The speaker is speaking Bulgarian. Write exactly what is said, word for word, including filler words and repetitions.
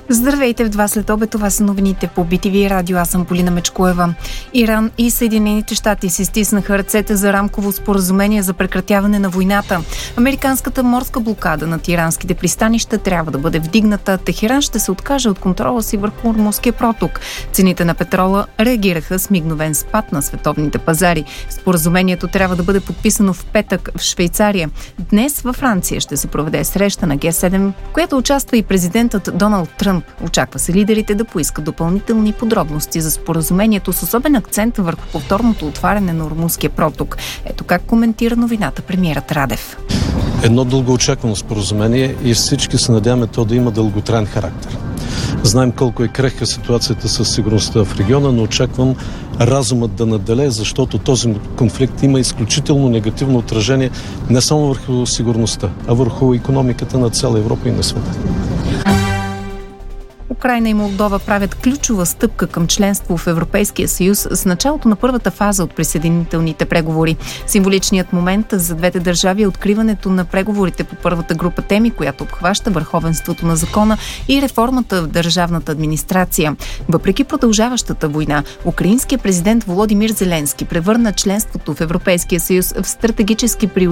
Здравейте в два след обед, това са новините по Би Ти Ви радио, аз съм Полина Мечкоева. Иран и Съединените щати си стиснаха ръцете за рамково споразумение за прекратяване на войната. Американската морска блокада над иранските пристанища трябва да бъде вдигната. Техеран ще се откаже от контрола си върху Ормузския проток. Цените на петрола реагираха с мигновен спад на световните пазари. Споразумението трябва да бъде подписано в петък в Швейцария. Днес във Франция ще се проведе среща на Ге седем, в която участва и президентът Доналд Тръмп. Очаква се лидерите да поискат допълнителни подробности за споразумението с особен акцент върху повторното отваряне на Ормузския проток. Ето как коментира новината премиерът Радев. Едно дългоочаквано споразумение и всички се надяваме то да има дълготраен характер. Знаем колко е крехка ситуацията със сигурността в региона, но очаквам разумът да наделее, защото този конфликт има изключително негативно отражение не само върху сигурността, а върху икономиката на цяла Европа и на света. Украйна и Молдова правят ключова стъпка към членство в Европейския съюз с началото на първата фаза от присъединителните преговори. Символичният момент за двете държави е откриването на преговорите по първата група теми, която обхваща върховенството на закона и реформата в държавната администрация. Въпреки продължаващата война, украинският президент Володимир Зеленски превърна членството в Европейския съюз в стратегически приоритет